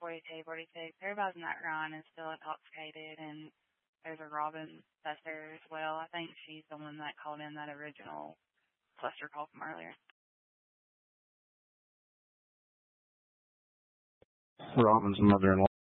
42, 46. Everybody's in that grind and still intoxicated, and there's a Robin that's there as well. I think she's the one that called in that original cluster call from earlier. Robin's mother-in-law.